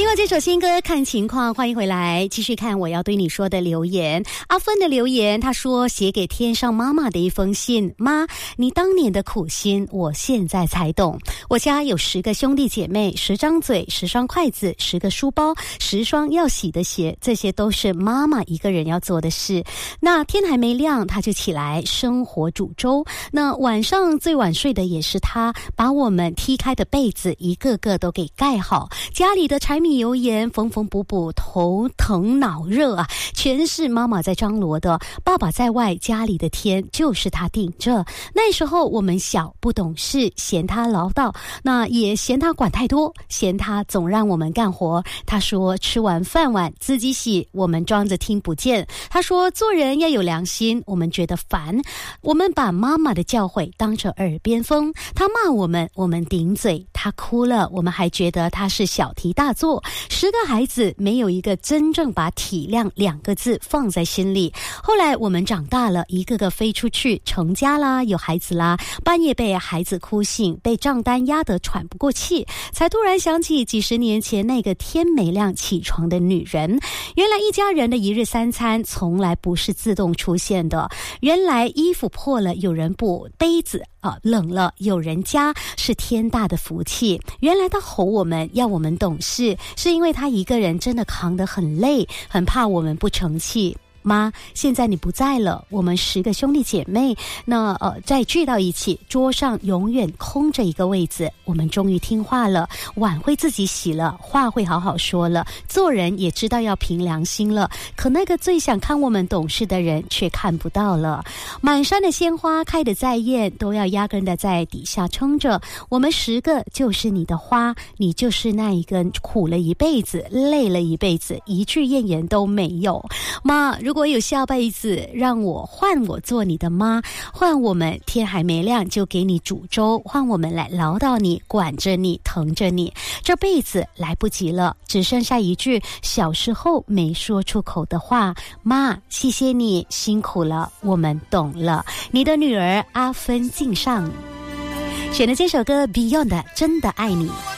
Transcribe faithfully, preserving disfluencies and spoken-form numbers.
听完这首新歌看情况，欢迎回来继续看我要对你说的留言。阿芬的留言，他说写给天上妈妈的一封信，妈，你当年的苦心我现在才懂。我家有十个兄弟姐妹，十张嘴，十双筷子，十个书包，十双要洗的鞋，这些都是妈妈一个人要做的事。那天还没亮他就起来生火煮粥，那晚上最晚睡的也是他，把我们踢开的被子一个个都给盖好，家里的柴米油盐缝缝补补，头疼脑热啊，全是妈妈在张罗的。爸爸在外，家里的天就是他顶着。那时候我们小不懂事，嫌他唠叨，那也嫌他管太多，嫌他总让我们干活。他说吃完饭碗自己洗，我们装着听不见。他说做人要有良心，我们觉得烦。我们把妈妈的教诲当成耳边风，他骂我们，我们顶嘴，他哭了，我们还觉得他是小题大做。十个孩子没有一个真正把体谅两个字放在心里。后来我们长大了，一个个飞出去成家啦，有孩子啦，半夜被孩子哭醒，被账单压得喘不过气，才突然想起几十年前那个天没亮起床的女人。原来一家人的一日三餐从来不是自动出现的，原来衣服破了有人补，杯子啊冷了有人加，是天大的福气。原来他吼我们要我们懂事，是因为他一个人真的扛得很累，很怕我们不成器。妈，现在你不在了，我们十个兄弟姐妹那呃再聚到一起，桌上永远空着一个位子。我们终于听话了，碗会自己洗了，话会好好说了，做人也知道要凭良心了。可那个最想看我们懂事的人却看不到了。满山的鲜花开得再艳，都要压根的在底下撑着。我们十个就是你的花，你就是那一根苦了一辈子，累了一辈子，一句怨言都没有。妈，如果有下辈子，让我换我做你的妈，换我们天还没亮就给你煮粥，换我们来唠叨你，管着你，疼着你。这辈子来不及了，只剩下一句小时候没说出口的话，妈，谢谢你辛苦了，我们懂了。你的女儿阿芬敬上。选的这首歌 Beyond 的真的爱你。